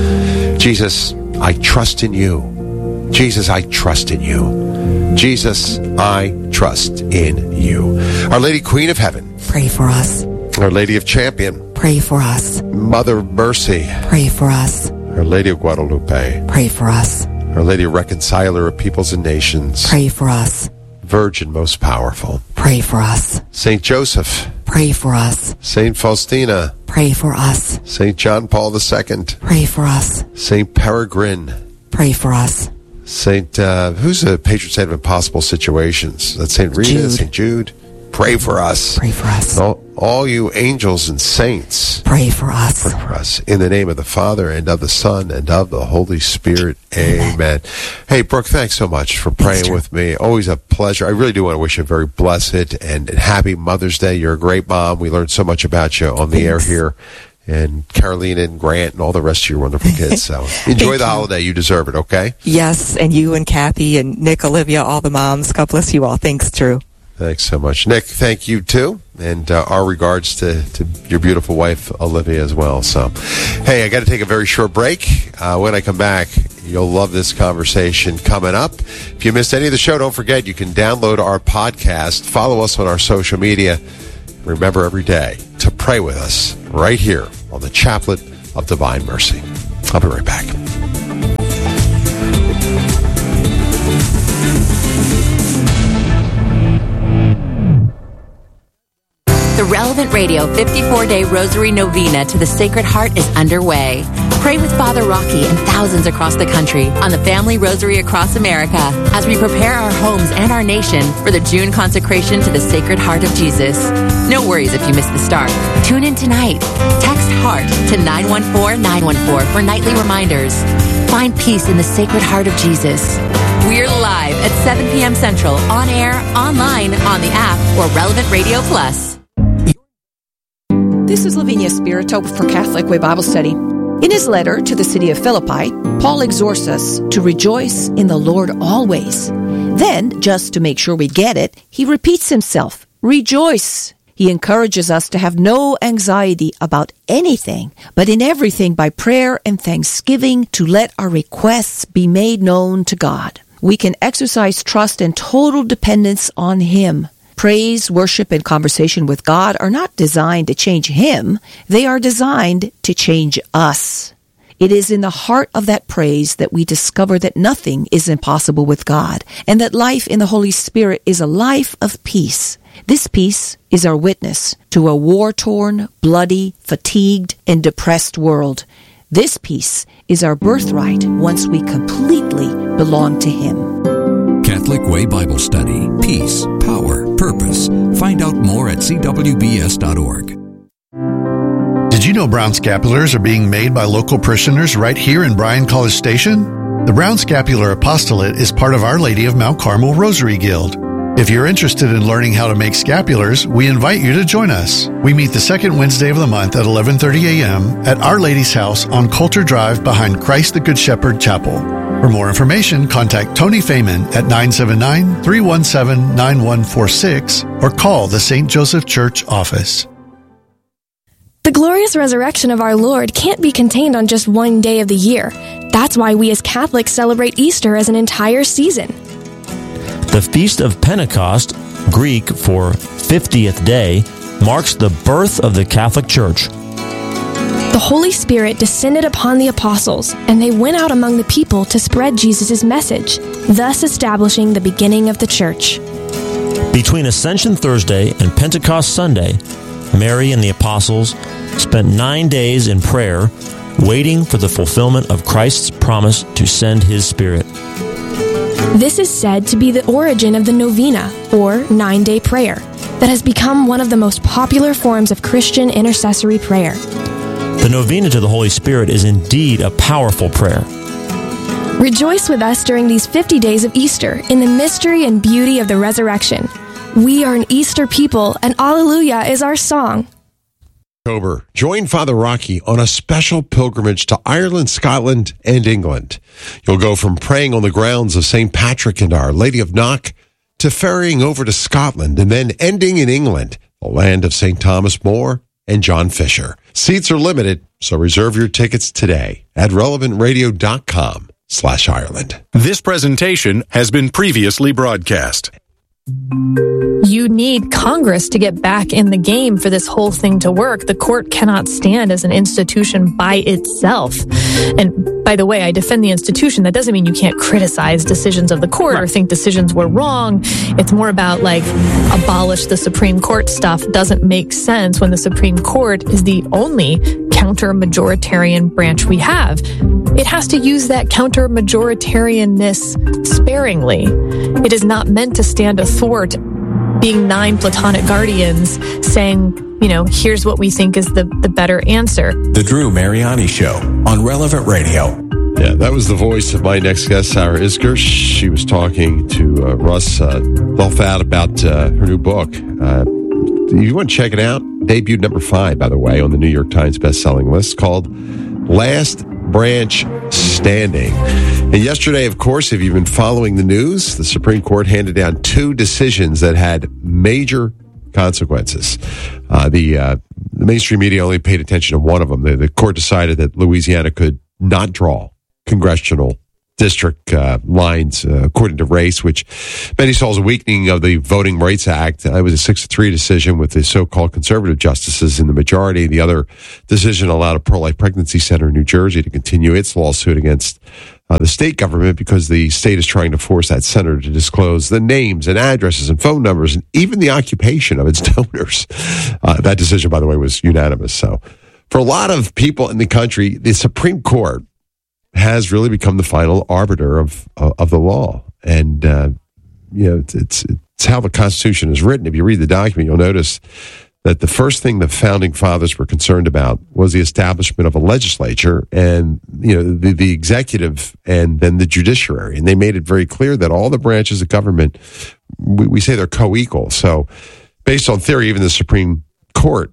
Jesus, I trust in you. Jesus, I trust in you. Jesus, I trust in you. Our Lady Queen of Heaven, pray for us. Our Lady of Champion, pray for us. Mother of Mercy, pray for us. Our Lady of Guadalupe, pray for us. Our Lady Reconciler of Peoples and Nations, pray for us. Virgin Most Powerful, pray for us. Saint Joseph, pray for us. Saint Faustina, pray for us. Saint John Paul II, pray for us. Saint Peregrine, pray for us. Saint, who's a patron saint of impossible situations? That's Saint Rita, Jude. Saint Jude. Pray for us. Pray for us. All you angels and saints, pray for us. Pray for us. In the name of the Father, and of the Son, and of the Holy Spirit. Amen. Hey, Brooke, thanks so much for praying with me. Always a pleasure. I really do want to wish you a very blessed and happy Mother's Day. You're a great mom. We learned so much about you on the air here. And Carolina and Grant and all the rest of your wonderful kids. So enjoy the holiday. You deserve it, okay? Yes, and you and Kathy and Nick, Olivia, all the moms. God bless you all. Thanks, Drew. Thanks so much. Nick, thank you too. And our regards to your beautiful wife, Olivia, as well. So, hey, I got to take a very short break. When I come back, you'll love this conversation coming up. If you missed any of the show, don't forget you can download our podcast, follow us on our social media. Remember every day to pray with us right here on the Chaplet of Divine Mercy. I'll be right back. The Relevant Radio 54-Day Rosary Novena to the Sacred Heart is underway. Pray with Father Rocky and thousands across the country on the Family Rosary across America as we prepare our homes and our nation for the June consecration to the Sacred Heart of Jesus. No worries if you missed the start. Tune in tonight. Text HEART to 914-914 for nightly reminders. Find peace in the Sacred Heart of Jesus. We're live at 7 p.m. Central, on air, online, on the app, or Relevant Radio Plus. This is Lavinia Spirito for Catholic Way Bible Study. In his letter to the city of Philippi, Paul exhorts us to rejoice in the Lord always. Then, just to make sure we get it, he repeats himself, rejoice. He encourages us to have no anxiety about anything, but in everything by prayer and thanksgiving to let our requests be made known to God. We can exercise trust and total dependence on Him. Praise, worship, and conversation with God are not designed to change Him. They are designed to change us. It is in the heart of that praise that we discover that nothing is impossible with God, and that life in the Holy Spirit is a life of peace. This peace is our witness to a war-torn, bloody, fatigued, and depressed world. This peace is our birthright once we completely belong to Him. Catholic Way Bible Study. Peace, power, purpose. Find out more at cwbs.org. Did you know brown scapulars are being made by local parishioners right here in Bryan College Station? The Brown Scapular Apostolate is part of Our Lady of Mount Carmel Rosary Guild. If you're interested in learning how to make scapulars, we invite you to join us. We meet the second Wednesday of the month at 11:30 a.m. at Our Lady's house on Coulter Drive behind Christ the Good Shepherd Chapel. For more information, contact Tony Feynman at 979-317-9146 or call the St. Joseph Church office. The glorious resurrection of our Lord can't be contained on just one day of the year. That's why we as Catholics celebrate Easter as an entire season. The Feast of Pentecost, Greek for 50th day, marks the birth of the Catholic Church. The Holy Spirit descended upon the apostles, and they went out among the people to spread Jesus' message, thus establishing the beginning of the Church. Between Ascension Thursday and Pentecost Sunday, Mary and the apostles spent 9 days in prayer, waiting for the fulfillment of Christ's promise to send His Spirit. This is said to be the origin of the novena, or 9-day prayer, that has become one of the most popular forms of Christian intercessory prayer. The novena to the Holy Spirit is indeed a powerful prayer. Rejoice with us during these 50 days of Easter in the mystery and beauty of the resurrection. We are an Easter people, and Alleluia is our song. October, join Father Rocky on a special pilgrimage to Ireland, Scotland, and England. You'll go from praying on the grounds of St. Patrick and Our Lady of Knock to ferrying over to Scotland and then ending in England, the land of St. Thomas More and John Fisher. Seats are limited, so reserve your tickets today at relevantradio.com/Ireland. This presentation has been previously broadcast. You need Congress to get back in the game for this whole thing to work. The court cannot stand as an institution by itself. And by the way, I defend the institution. That doesn't mean you can't criticize decisions of the court or think decisions were wrong. It's more about like abolish the Supreme Court stuff doesn't make sense when the Supreme Court is the only counter-majoritarian branch we have. It has to use that counter-majoritarianness sparingly. It is not meant to stand athwart being 9 platonic guardians saying, here's what we think is the better answer. The Drew Mariani Show on Relevant Radio. Yeah, that was the voice of my next guest, Sarah Isgur. She was talking to Russ Belfat about her new book. You want to check it out? Debuted number 5, by the way, on the New York Times bestselling list, called Last Branch Standing. And yesterday, of course, if you've been following the news, the Supreme Court handed down 2 decisions that had major consequences. The mainstream media only paid attention to one of them. The court decided that Louisiana could not draw congressional district lines according to race, which many saw as a weakening of the Voting Rights Act. It was a 6-3 decision with the so-called conservative justices in the majority. The other decision allowed a pro-life pregnancy center in New Jersey to continue its lawsuit against the state government because the state is trying to force that center to disclose the names and addresses and phone numbers and even the occupation of its donors. That decision, by the way, was unanimous. So for a lot of people in the country, the Supreme Court has really become the final arbiter of the law. And, it's how the Constitution is written. If you read the document, you'll notice that the first thing the founding fathers were concerned about was the establishment of a legislature and, the executive and then the judiciary. And they made it very clear that all the branches of government, we say they're co-equal. So based on theory, even the Supreme Court,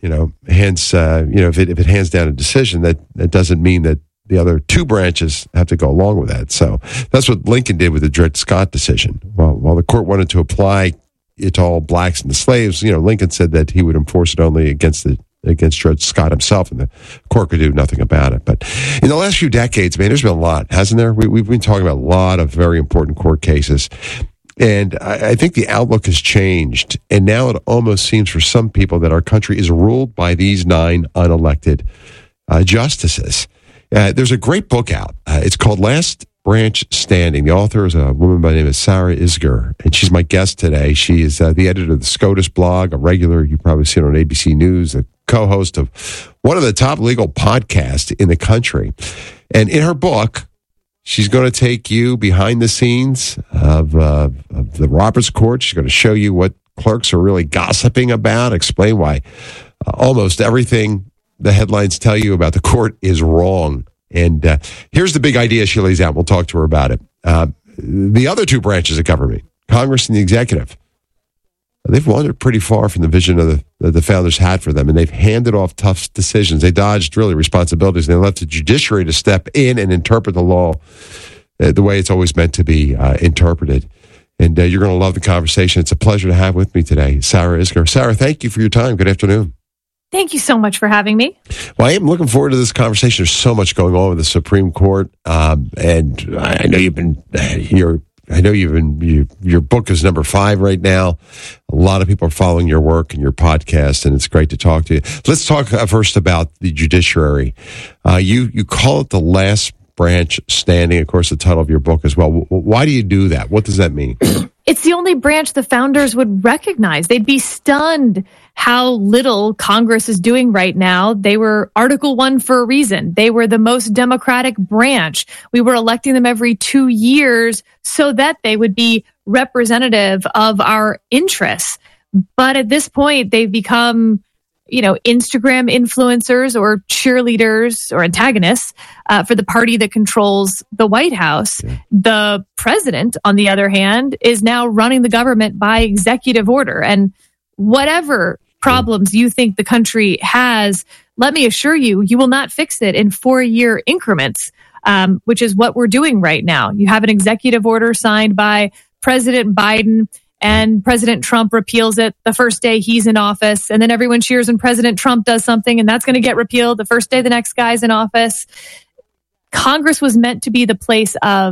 if it hands down a decision, that doesn't mean that the other 2 branches have to go along with that. So that's what Lincoln did with the Dred Scott decision. While the court wanted to apply it to all blacks and the slaves, Lincoln said that he would enforce it only against Dred Scott himself, and the court could do nothing about it. But in the last few decades, there's been a lot, hasn't there? We've been talking about a lot of very important court cases. And I think the outlook has changed. And now it almost seems for some people that our country is ruled by these 9 unelected justices. There's a great book out. It's called Last Branch Standing. The author is a woman by the name of Sarah Isgur, and she's my guest today. She is the editor of the SCOTUS blog, a regular, you probably see it on ABC News, a co-host of one of the top legal podcasts in the country. And in her book, she's going to take you behind the scenes of the Roberts Court. She's going to show you what clerks are really gossiping about, explain why almost everything the headlines tell you about the court is wrong. And here's the big idea she lays out. We'll talk to her about it. The other 2 branches of government, Congress and the executive, they've wandered pretty far from the vision of the founders had for them, and they've handed off tough decisions. They dodged really responsibilities, and they left the judiciary to step in and interpret the law the way it's always meant to be interpreted. And you're going to love the conversation. It's a pleasure to have with me today, Sarah Isgur. Sarah, thank you for your time. Good afternoon. Thank you so much for having me. Well, I am looking forward to this conversation. There's so much going on with the Supreme Court, and I know your book is number 5 right now. A lot of people are following your work and your podcast, and it's great to talk to you. Let's talk first about the judiciary. You call it the last branch standing. Of course, the title of your book as well. Why do you do that? What does that mean? It's the only branch the founders would recognize. They'd be stunned how little Congress is doing right now. They were Article 1 for a reason. They were the most democratic branch. We were electing them every 2 years so that they would be representative of our interests. But at this point, they've become, Instagram influencers or cheerleaders or antagonists for the party that controls the White House. Yeah. The president, on the other hand, is now running the government by executive order. And whatever problems you think the country has, let me assure you, you will not fix it in 4-year increments, which is what we're doing right now. You have an executive order signed by President Biden, and President Trump repeals it the first day he's in office. And then everyone cheers when President Trump does something, and that's going to get repealed the first day the next guy's in office. Congress was meant to be the place of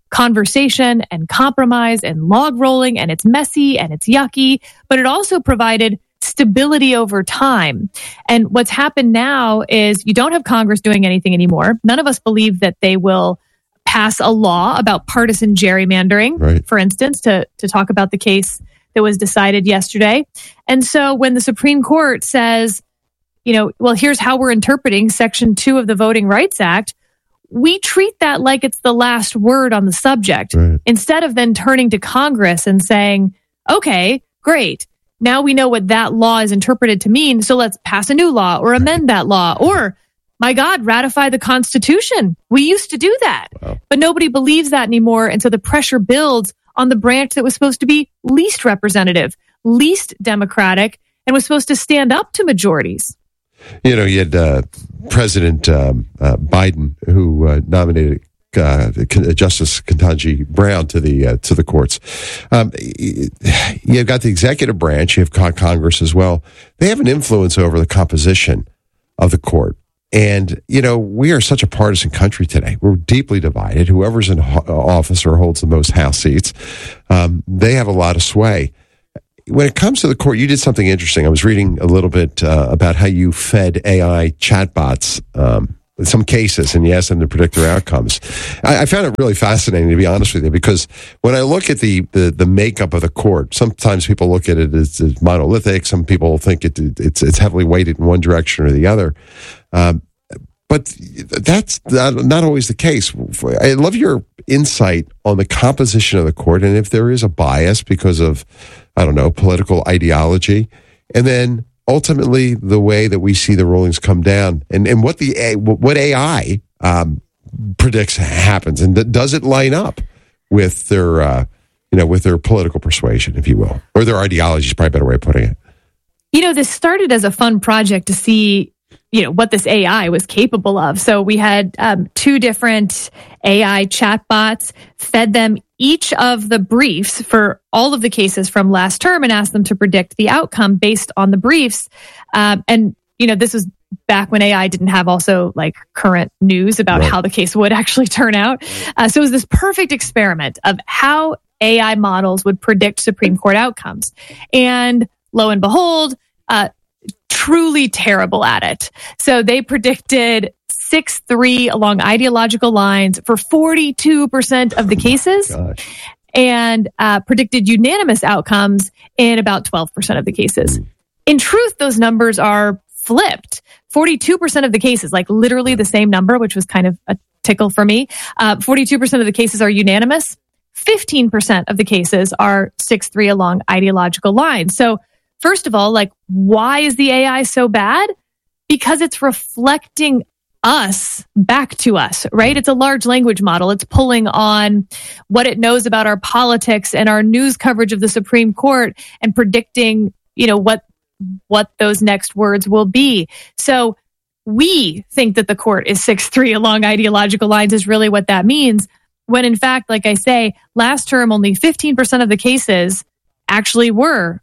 conversation and compromise and log rolling, and it's messy and it's yucky, but it also provided stability over time. And what's happened now is you don't have Congress doing anything anymore. None of us believe that they will pass a law about partisan gerrymandering, for instance, to talk about the case that was decided yesterday. And so when the Supreme Court says, well, here's how we're interpreting Section 2 of the Voting Rights Act, we treat that like it's the last word on the subject, instead of then turning to Congress and saying, okay, great. Now we know what that law is interpreted to mean, so let's pass a new law or amend that law or, my God, ratify the Constitution. We used to do that, but nobody believes that anymore. And so the pressure builds on the branch that was supposed to be least representative, least democratic, and was supposed to stand up to majorities. You had President Biden, who nominated Justice Ketanji Brown to the courts. You've got the executive branch. You have Congress as well. They have an influence over the composition of the court. And, we are such a partisan country today. We're deeply divided. Whoever's in office or holds the most House seats, they have a lot of sway. When it comes to the court, you did something interesting. I was reading a little bit about how you fed AI chatbots some cases, and you asked them to predict their outcomes. I found it really fascinating, to be honest with you, because when I look at the makeup of the court, sometimes people look at it as monolithic. Some people think it's heavily weighted in one direction or the other. But that's not always the case. I love your insight on the composition of the court and if there is a bias because of, political ideology. And then ultimately the way that we see the rulings come down and what AI predicts happens. And does it line up with their, with their political persuasion, if you will, or their ideology is probably a better way of putting it. This started as a fun project to see what this AI was capable of. So we had 2 different AI chatbots, fed them each of the briefs for all of the cases from last term and asked them to predict the outcome based on the briefs. And this was back when AI didn't have also current news about how the case would actually turn out. So it was this perfect experiment of how AI models would predict Supreme Court outcomes. And lo and behold, truly terrible at it. So they predicted 6-3 along ideological lines for 42% of the cases and predicted unanimous outcomes in about 12% of the cases. In truth, those numbers are flipped. 42% of the cases, literally the same number, which was kind of a tickle for me. 42% of the cases are unanimous. 15% of the cases are 6-3 along ideological lines. So first of all, why is the AI so bad? Because it's reflecting us back to us, right? It's a large language model. It's pulling on what it knows about our politics and our news coverage of the Supreme Court and predicting, what those next words will be. So we think that the court is 6-3 along ideological lines is really what that means. When in fact, like I say, last term, only 15% of the cases actually were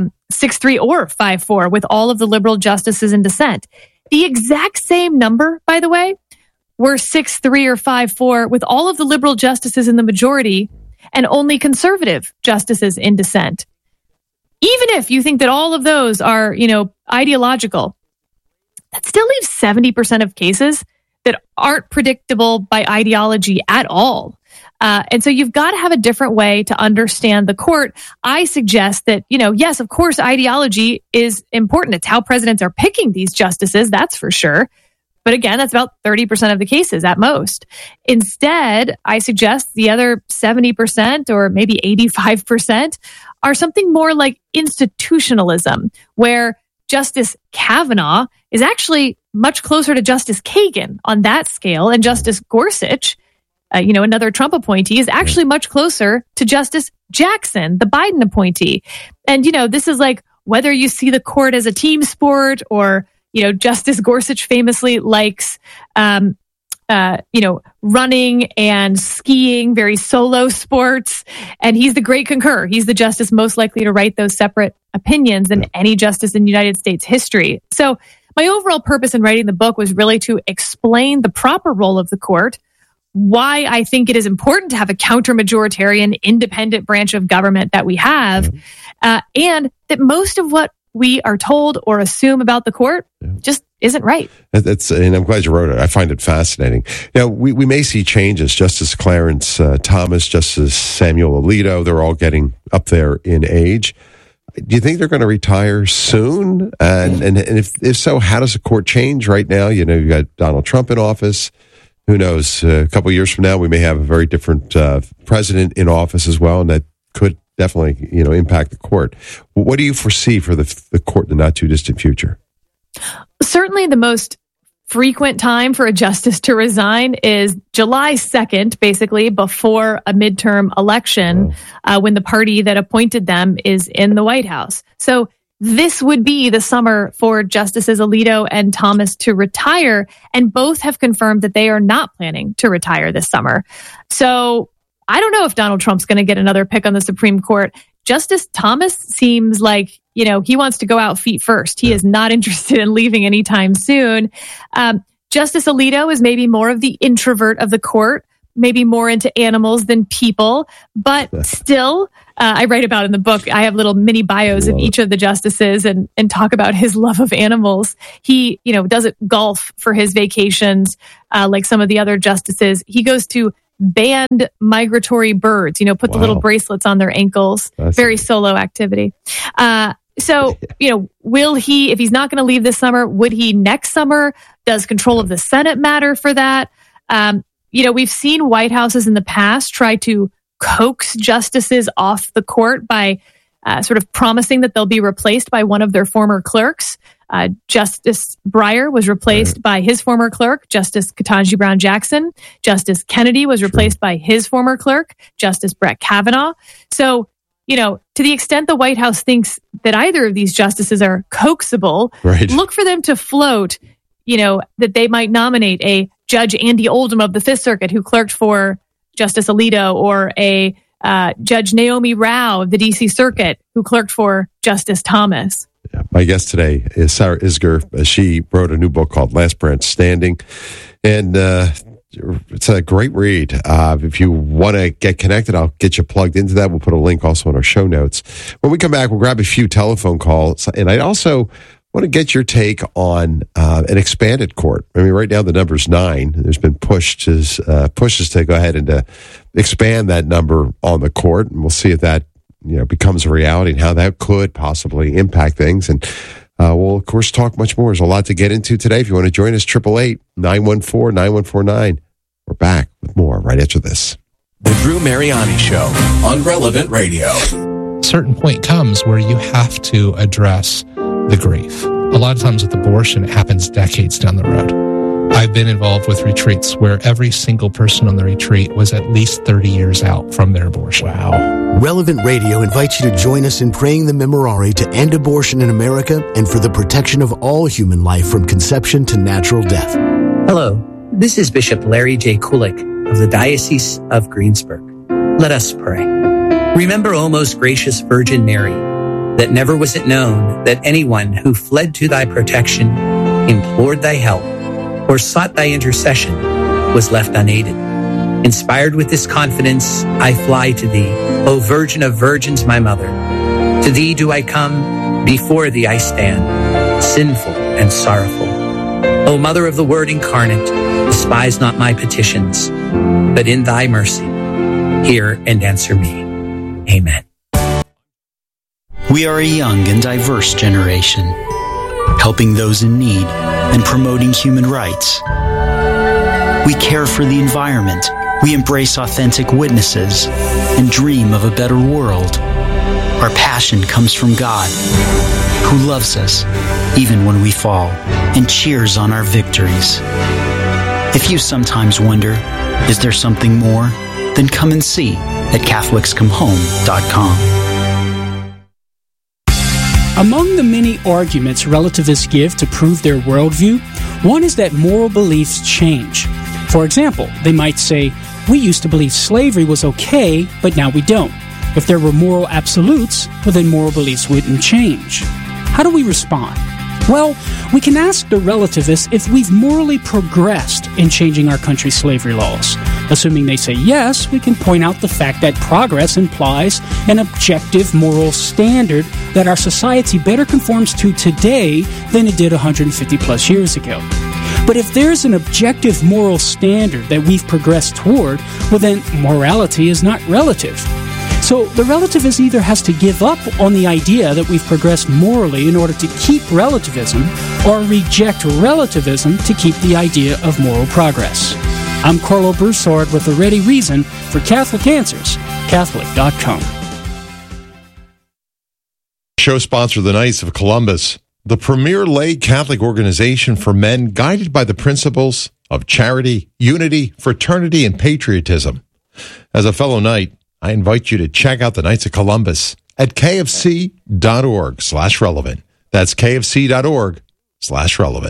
6-3 or 5-4 with all of the liberal justices in dissent. The exact same number, by the way, were 6-3 or 5-4 with all of the liberal justices in the majority and only conservative justices in dissent. Even if you think that all of those are, ideological, that still leaves 70% of cases that aren't predictable by ideology at all. And so you've got to have a different way to understand the court. I suggest that, yes, of course, ideology is important. It's how presidents are picking these justices, that's for sure. But again, that's about 30% of the cases at most. Instead, I suggest the other 70% or maybe 85% are something more like institutionalism, where Justice Kavanaugh is actually much closer to Justice Kagan on that scale, and Justice Gorsuch, another Trump appointee, is actually much closer to Justice Jackson, the Biden appointee. And, this is whether you see the court as a team sport or, Justice Gorsuch famously likes, running and skiing, very solo sports. And he's the great concurrer. He's the justice most likely to write those separate opinions than any justice in United States history. So my overall purpose in writing the book was really to explain the proper role of the court, why I think it is important to have a counter-majoritarian, independent branch of government that we have, and that most of what we are told or assume about the court just isn't right. And I'm glad you wrote it. I find it fascinating. Now, we may see changes. Justice Clarence Thomas, Justice Samuel Alito, they're all getting up there in age. Do you think they're going to retire soon? And if so, how does the court change right now? You know, you got Donald Trump in office. Who knows? A couple of years from now, we may have a very different president in office as well, and that could definitely, impact the court. What do you foresee for the court in the not too distant future? Certainly the most frequent time for a justice to resign is July 2nd, basically before a midterm election, when the party that appointed them is in the White House. So this would be the summer for Justices Alito and Thomas to retire, and both have confirmed that they are not planning to retire this summer. So I don't know if Donald Trump's going to get another pick on the Supreme Court. Justice Thomas seems like, he wants to go out feet first. He is not interested in leaving anytime soon. Justice Alito is maybe more of the introvert of the court, maybe more into animals than people, but still, I write about in the book, I have little mini bios of each of the justices and talk about his love of animals. He, doesn't golf for his vacations like some of the other justices. He goes to banned migratory birds, put the little bracelets on their ankles. Very solo activity. So, will he, if he's not going to leave this summer, would he next summer? Does control of the Senate matter for that? We've seen White Houses in the past try to coax justices off the court by sort of promising that they'll be replaced by one of their former clerks. Justice Breyer was replaced by his former clerk, Justice Ketanji Brown Jackson. Justice Kennedy was replaced by his former clerk, Justice Brett Kavanaugh. So, to the extent the White House thinks that either of these justices are coaxable, look for them to float, that they might nominate a Judge Andy Oldham of the Fifth Circuit who clerked for Justice Alito, or a Judge Naomi Rao of the D.C. Circuit who clerked for Justice Thomas. Yeah, my guest today is Sarah Isgur. She wrote a new book called Last Branch Standing, and it's a great read. If you want to get connected, I'll get you plugged into that. We'll put a link also in our show notes. When we come back, we'll grab a few telephone calls, and I also want to get your take on an expanded court. I mean, right now the number's 9. There's been pushes to go ahead and expand that number on the court, and we'll see if that becomes a reality and how that could possibly impact things. And we'll, of course, talk much more. There's a lot to get into today. If you want to join us, 888-914-9149. We're back with more right after this. The Drew Mariani Show on Relevant Radio. A certain point comes where you have to address the grief. A lot of times with abortion, it happens decades down the road. I've been involved with retreats where every single person on the retreat was at least 30 years out from their abortion. Wow. Relevant Radio invites you to join us in praying the Memorare to end abortion in America and for the protection of all human life from conception to natural death. Hello, this is Bishop Larry J. Kulik of the Diocese of Greensburg. Let us pray. Remember, O most gracious Virgin Mary, that never was it known that anyone who fled to thy protection, implored thy help, or sought thy intercession was left unaided. Inspired with this confidence, I fly to thee, O Virgin of Virgins, my mother. To thee do I come, before thee I stand, sinful and sorrowful. O Mother of the Word incarnate, despise not my petitions, but in thy mercy, hear and answer me. Amen. We are a young and diverse generation, helping those in need and promoting human rights. We care for the environment. We embrace authentic witnesses and dream of a better world. Our passion comes from God, who loves us even when we fall and cheers on our victories. If you sometimes wonder, is there something more? Then come and see at CatholicsComeHome.com. Among the many arguments relativists give to prove their worldview, one is that moral beliefs change. For example, they might say, we used to believe slavery was okay, but now we don't. If there were moral absolutes, well then moral beliefs wouldn't change. How do we respond? Well, we can ask the relativists if we've morally progressed in changing our country's slavery laws. Assuming they say yes, we can point out the fact that progress implies an objective moral standard that our society better conforms to today than it did 150 plus years ago. But if there's an objective moral standard that we've progressed toward, well then morality is not relative. So the relativist either has to give up on the idea that we've progressed morally in order to keep relativism, or reject relativism to keep the idea of moral progress. I'm Carlo Broussard with a ready reason for Catholic Answers, Catholic.com. Show sponsor, the Knights of Columbus, the premier lay Catholic organization for men guided by the principles of charity, unity, fraternity, and patriotism. As a fellow Knight, I invite you to check out the Knights of Columbus at kfc.org/relevant. That's kfc.org/relevant.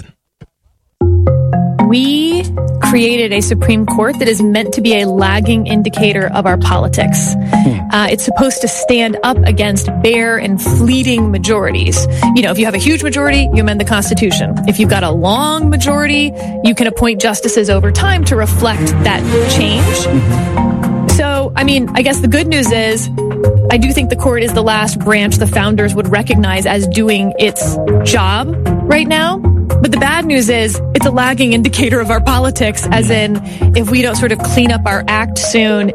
We created a Supreme Court that is meant to be a lagging indicator of our politics. It's supposed to stand up against bare and fleeting majorities. You know, if you have a huge majority, you amend the Constitution. If you've got a long majority, you can appoint justices over time to reflect that change. So, I mean, I guess the good news is I do think the court is the last branch the founders would recognize as doing its job right now. But the bad news is it's a lagging indicator of our politics, as in if we don't sort of clean up our act soon,